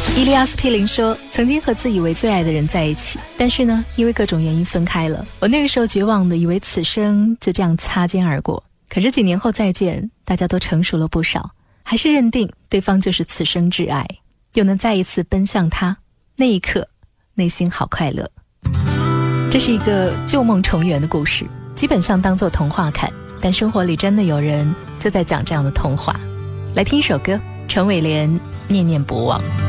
伊利亚斯·佩林说，曾经和自以为最爱的人在一起，但是呢，因为各种原因分开了。我那个时候绝望的以为此生就这样擦肩而过，可是几年后再见，大家都成熟了不少，还是认定对方就是此生挚爱，又能再一次奔向他，那一刻内心好快乐。这是一个旧梦重圆的故事，基本上当作童话看，但生活里真的有人就在讲这样的童话。来听一首歌，陈伟廉《念念不忘》。